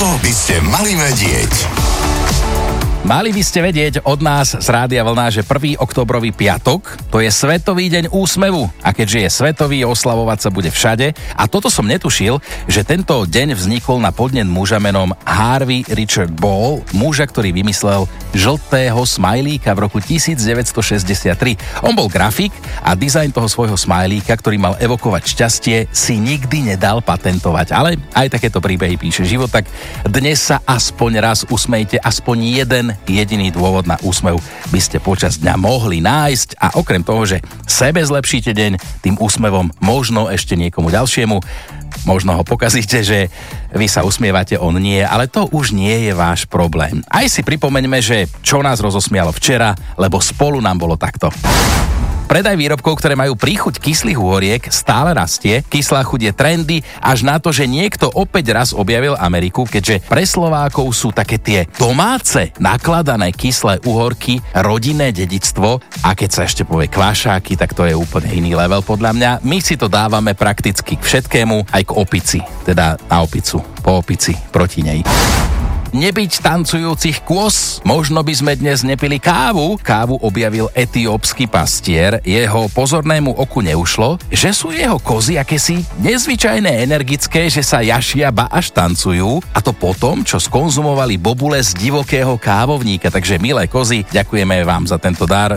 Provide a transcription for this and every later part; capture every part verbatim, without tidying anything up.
by ste mali vedieť. Mali by ste vedieť od nás z Rádia Vlna, že prvý októbrový piatok to je Svetový deň úsmevu a keďže je svetový, oslavovať sa bude všade. A toto som netušil, že tento deň vznikol na podnet muža menom Harvey Richard Ball, muža, ktorý vymyslel žltého smajlíka v roku devätnásťstošesťdesiattri. On bol grafik a dizajn toho svojho smajlíka, ktorý mal evokovať šťastie, si nikdy nedal patentovať. Ale aj takéto príbehy píše život, tak dnes sa aspoň raz usmejte, aspoň jeden jediný dôvod na úsmev by ste počas dňa mohli nájsť a okrem toho, že sebe zlepšíte deň, tým úsmevom možno ešte niekomu ďalšiemu, možno ho pokazíte, že vy sa usmievate, on nie, ale to už nie je váš problém. Aj si pripomeňme, že čo nás rozosmialo včera, lebo spolu nám bolo takto. Predaj výrobkov, ktoré majú príchuť kyslých uhoriek, stále rastie. Kyslá chuť je trendy až na to, že niekto opäť raz objavil Ameriku, keďže pre Slovákov sú také tie domáce nakladané kyslé uhorky rodinné dedičstvo a keď sa ešte povie kvašáky, tak to je úplne iný level podľa mňa. My si to dávame prakticky k všetkému, aj k opici, teda na opicu, po opici, proti nej. Nebyť tancujúcich kôz, možno by sme dnes nepili kávu. Kávu objavil etiópsky pastier, jeho pozornému oku neušlo, že sú jeho kozy akési nezvyčajné energické, že sa jašia ba až tancujú a to potom, čo skonzumovali bobule z divokého kávovníka. Takže milé kozy, ďakujeme vám za tento dar.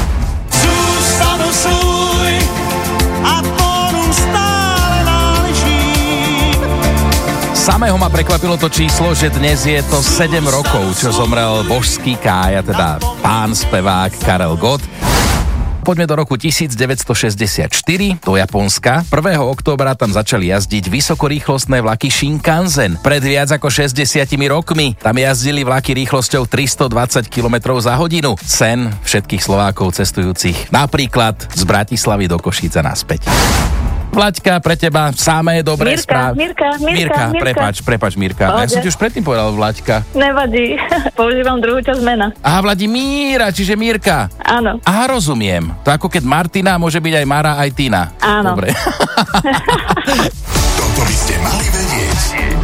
Samého ma prekvapilo to číslo, že dnes je to sedem rokov, čo zomrel božský kája, teda pán spevák Karel Gott. Poďme do roku devätnásťstošesťdesiatštyri, do Japonska. prvého októbra tam začali jazdiť vysokorýchlostné vlaky Shinkansen. Pred viac ako šesťdesiatimi rokmi tam jazdili vlaky rýchlosťou tristodvadsať kilometrov za hodinu. Sen všetkých Slovákov cestujúcich napríklad z Bratislavy do Košíc a naspäť. Vlaďka, pre teba samé dobré správy. Mirka, Mirka, Mirka, Mirka. prepáč, prepáč Mirka. Ja som ti už predtým povedal Vlaďka. Nevadí, používam druhú časť mena. Aha, Vladimíra, čiže Mirka. Áno. Aha, rozumiem. To ako keď Martina, môže byť aj Mara, aj Tina. Áno. Dobre. Toto by ste mali vedieť.